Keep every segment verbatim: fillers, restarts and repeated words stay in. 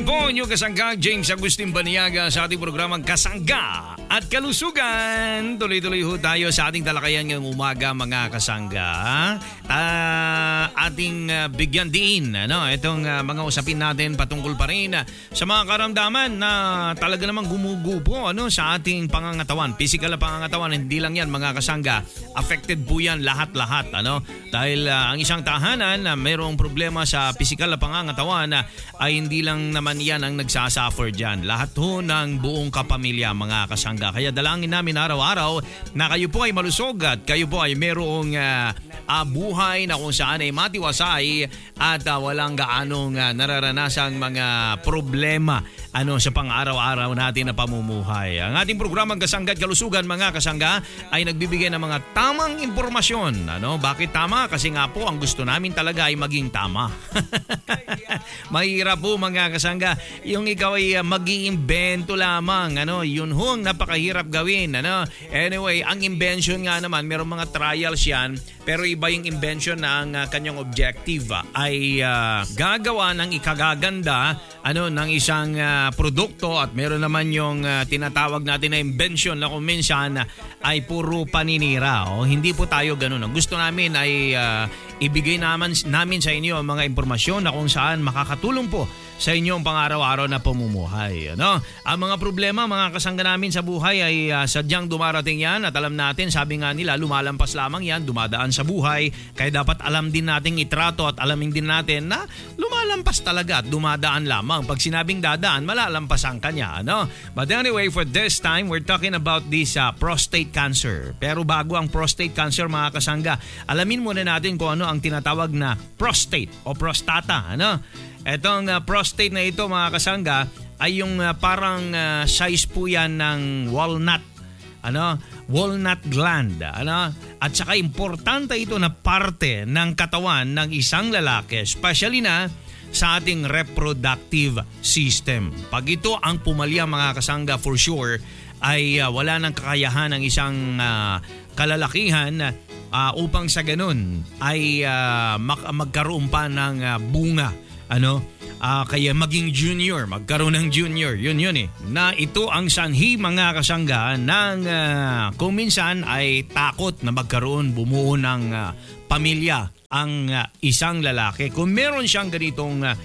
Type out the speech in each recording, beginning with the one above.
po inyo kasangga James Agustin Baniaga sa ating programang Kasangga at Kalusugan. Tuloy-tuloy ho tayo sa ating talakayan ngayong umaga mga kasangga. Uh, ating uh, bigyan din ano, itong uh, mga usapin natin patungkol pa rin uh, sa mga karamdaman na talaga namang gumugupo ano, sa ating pangangatawan. Physical na pangangatawan, hindi lang yan mga kasangga. Affected po yan lahat-lahat. Ano? Dahil uh, ang isang tahanan na uh, mayroong problema sa physical na pangangatawan uh, ay hindi lang naman yan ang nagsasuffer dyan. Lahat ho ng buong kapamilya mga kasangga. Kaya dalangin namin araw-araw na kayo po ay malusog at kayo po ay merong uh, uh, buhay na kung saan ay matiwasay at uh, walang gaanong uh, nararanasang mga problema ano sa pang-araw-araw natin na pamumuhay. Ang ating programang Kasangga at Kalusugan mga kasangga ay nagbibigay ng mga tamang impormasyon. Ano? Bakit tama? Kasi nga po ang gusto namin talaga ay maging tama. Mahirap po mga kasangga yung ikaw ay uh, mag-iimbento lamang. Ano? Yun ho ang napakahirap gawin. Ano? Anyway, ang invention nga naman, merong mga trials yan, pero iba yung invention na ang uh, kanyang objective uh, ay uh, gagawa ng ikagaganda ano ng isang uh, produkto at meron naman yung uh, tinatawag natin na invention na kung minsan uh, ay puro paninira. O, hindi po tayo ganun. Ang gusto namin ay uh, ibigay naman namin sa inyo ang mga impormasyon na kung saan makakatulong po sa inyong pang-araw-araw na pamumuhay. Ano? Ang mga problema, mga kasangga namin sa buhay ay uh, sadyang dumarating yan at alam natin, sabi nga nila, lumalampas lamang yan, dumadaan sa buhay. Kaya dapat alam din nating itrato at alamin din natin na lumalampas talaga at dumadaan lamang. Pag sinabing dadaan, malalampasan ka niya. Ano? But anyway, for this time, we're talking about this uh, prostate cancer. Pero bago ang prostate cancer, mga kasangga, alamin muna natin kung ano ang tinatawag na prostate o prostata. Ano? Etong uh, prostate na ito mga kasangga ay yung uh, parang uh, size po yan ng walnut. Ano? Walnut gland. Ano? At saka importante ito na parte ng katawan ng isang lalaki, especially na sa ating reproductive system. Pag ito ang pumalya mga kasangga, for sure ay uh, wala nang kakayahan ng isang uh, kalalakihan uh, upang sa ganun ay uh, mag- magkaroon pa ng uh, bunga. Ano? Uh, kaya maging junior, magkaroon ng junior. Yun yun eh. Na ito ang sanhi mga kasangga ng uh, kung minsan ay takot na magkaroon, bumuo ng uh, pamilya ang uh, isang lalaki. Kung meron siyang ganitong uh,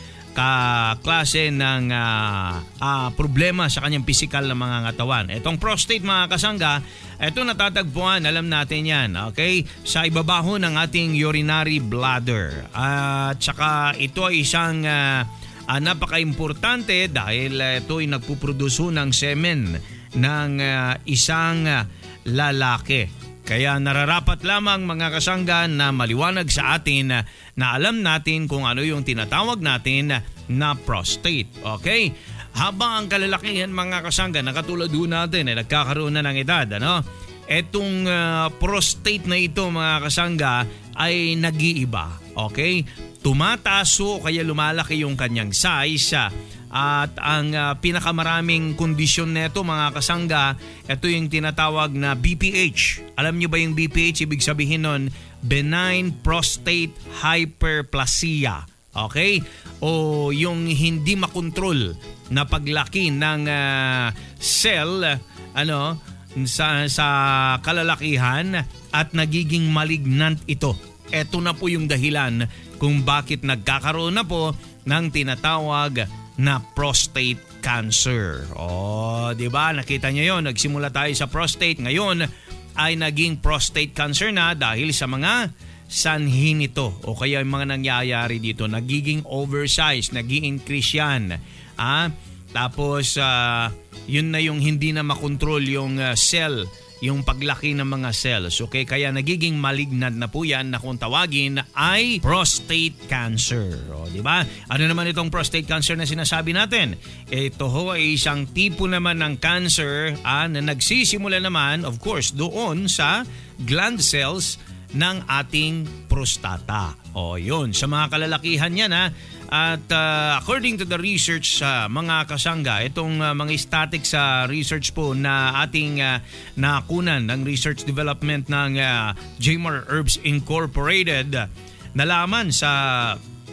kaklase ng uh, uh, problema sa kanyang physical na mga katawan. Itong prostate mga kasangga, ito natatagpuan, alam natin yan, okay? Sa ibabaho ng ating urinary bladder. At uh, saka ito ay isang uh, uh, napaka-importante dahil uh, ito ay nagpuproduso ng semen ng uh, isang uh, lalaki. Kaya nararapat lamang mga kasangga na maliwanag sa atin uh, na alam natin kung ano yung tinatawag natin na prostate. Okay? Habang ang kalalakihan mga kasangga, nakatulad ho natin, eh, nagkakaroon na ng edad. Ano? Etong uh, prostate na ito mga kasangga ay nag-iiba. Okay? Tumataas ho, kaya lumalaki yung kanyang size. Uh, at ang uh, pinakamaraming kondisyon nito mga kasangga, ito yung tinatawag na B P H. Alam nyo ba yung B P H? Ibig sabihin nun, benign prostate hyperplasia. Okay? O yung hindi makontrol na paglaki ng uh, cell ano sa sa kalalakihan at nagiging malignant ito. Ito na po yung dahilan kung bakit nagkakaroon na po ng tinatawag na prostate cancer. Oh, 'di ba? Nakita niyo 'yon, nagsimula tayo sa prostate, ngayon ay naging prostate cancer na dahil sa mga sanhi nito o kaya yung mga nangyayari dito, nagiging oversized, nag-i-increase yan. Ah, tapos uh, yun na yung hindi na makontrol yung uh, cell, yung paglaki ng mga cells. Okay, kaya nagiging malignant na po yan na kung tawagin ay prostate cancer. O, di ba? Ano naman itong prostate cancer na sinasabi natin? Ito ho ay isang tipo naman ng cancer ah, na nagsisimula naman, of course, doon sa gland cells ng ating prostata. O yun, sa mga kalalakihan yan ha. At uh, according to the research sa uh, mga kasangga, itong uh, mga static sa research po na ating uh, nakunan ng research development ng uh, J M A R Herbs Incorporated, nalaman sa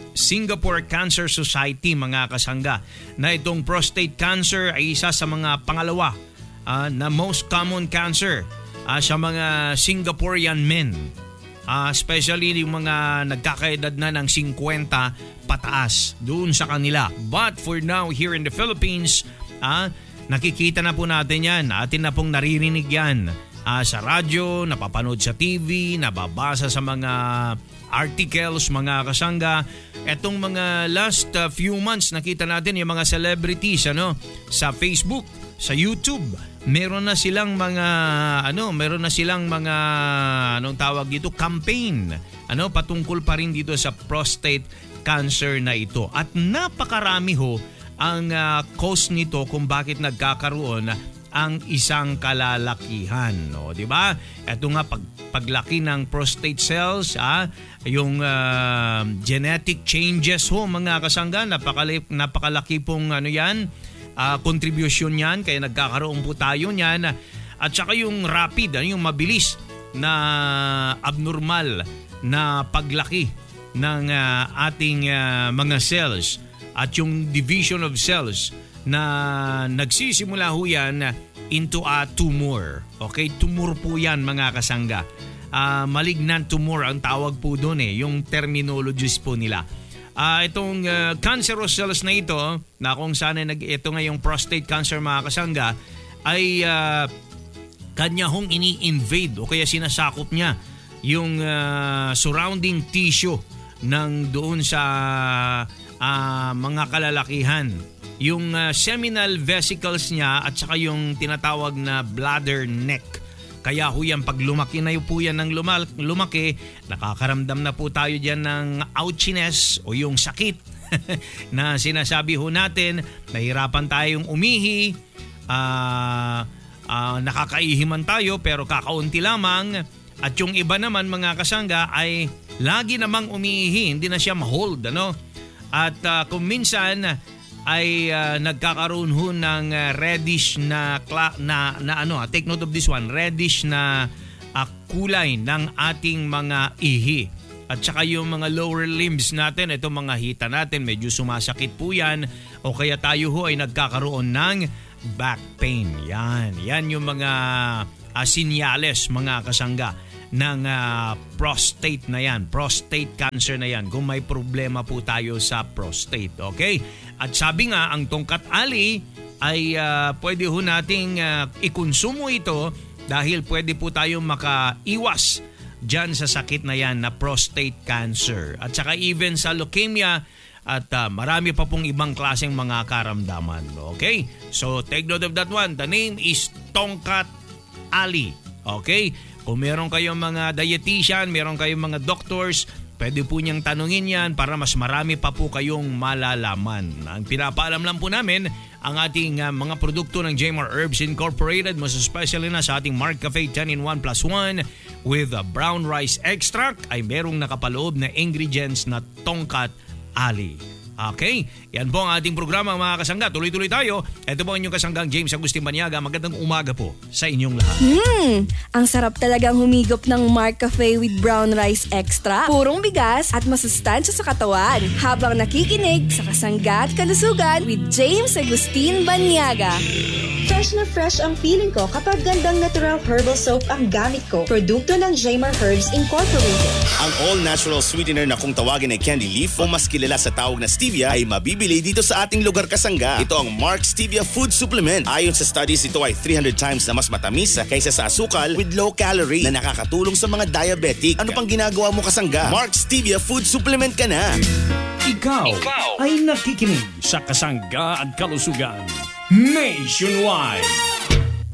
Singapore Cancer Society, mga kasangga, na itong prostate cancer ay isa sa mga pangalawa uh, na most common cancer uh, sa mga Singaporean men. Uh, especially yung mga nagkakaedad na ng fifty pataas doon sa kanila. But for now, here in the Philippines, uh, nakikita na po natin yan. Atin na pong naririnig yan uh, sa radyo, napapanood sa T V, nababasa sa mga articles, mga kasangga. Etong mga last uh, few months, nakita natin yung mga celebrities ano, sa Facebook, sa YouTube. Meron na silang mga ano, meron na silang mga anong tawag dito, campaign. Ano, patungkol pa rin dito sa prostate cancer na ito. At napakarami ho ang uh, cause nito kung bakit nagkakaroon ang isang kalalakihan, no, di ba? Ito nga pag paglaki ng prostate cells, ah, yung uh, genetic changes ho, mga kasangga, napakali, napakalaki pong ano 'yan, uh, contribution 'yan, kaya nagkakaroon po tayo niyan. At saka yung rapid, ano, yung mabilis na abnormal na paglaki ng uh, ating uh, mga cells at yung division of cells na nagsisimula ho yan into a tumor. Okay? Tumor po yan, mga kasangga. Uh, malignant tumor ang tawag po doon eh, yung terminologies po nila. Uh, itong uh, cancerous cells na ito, na kung saan nag, ito nga yung prostate cancer, mga kasangga, ay uh, kanya hong ini-invade o kaya sinasakop niya yung uh, surrounding tissue ng doon sa uh, mga kalalakihan. Yung uh, seminal vesicles niya at saka yung tinatawag na bladder neck. Kaya ho yan, pag lumaki na po yan ng lumal- lumaki, nakakaramdam na po tayo dyan ng ouchiness o yung sakit na sinasabi ho natin, nahirapan tayong umihi, uh, uh, nakakaihiman tayo pero kakaunti lamang. At yung iba naman, mga kasangga, ay lagi namang umiihi, hindi na siya ma-hold, ano? At uh, kung minsan ay uh, nagkakaroon ho ng uh, reddish na, kla- na, na ano, take note of this one, reddish na uh, kulay ng ating mga ihi. At saka yung mga lower limbs natin, ito mga hita natin, medyo sumasakit po yan. O kaya tayo ho ay nagkakaroon ng back pain. Yan, yan yung mga uh, sinyales, mga kasangga, ng uh, prostate na yan, prostate cancer na yan, kung may problema po tayo sa prostate, okay? At sabi nga, ang tongkat ali ay uh, pwede ho nating uh, ikonsumo ito dahil pwede po tayong makaiwas dyan sa sakit na yan na prostate cancer. At saka even sa leukemia at uh, marami pa pong ibang klaseng mga karamdaman, okay? So take note of that one. The name is Tongkat Ali, okay? Kung meron kayong mga dietitian, meron kayong mga doctors, pwede po niyang tanungin yan para mas marami pa po kayong malalaman. Ang pinapaalam lang po namin, ang ating uh, mga produkto ng J M R Herbs Incorporated, mas especially na sa ating Mark Cafe ten in one plus one with a brown rice extract, ay merong nakapaloob na ingredients na Tongkat Ali. Okay, yan po ang ating programa, mga kasangga. Tuloy-tuloy tayo. Ito po ang inyong kasanggang James Agustin Banyaga. Magandang umaga po sa inyong lahat. Hmm, ang sarap talagang humigop ng Mark Cafe with brown rice extra. Purong bigas at masustansya sa katawan. Habang nakikinig sa Kasangga at Kalusugan with James Agustin Banyaga. Fresh na fresh ang feeling ko kapag gandang natural herbal soap ang gamit ko. Produkto ng J M R Herbs Incorporated. Ang all-natural sweetener na kung tawagin ay candy leaf o mas kilala sa tawag na stevia ay mabibili dito sa ating lugar, Kasangga. Ito ang Mark Stevia Food Supplement. Ayon sa studies, ito ay three hundred times na mas matamis kaysa sa asukal with low calorie na nakakatulong sa mga diabetic. Ano pang ginagawa mo, Kasangga? Mark Stevia Food Supplement ka na. Ikaw, Ikaw ay nakikinig sa Kasangga at Kalusugan Nationwide.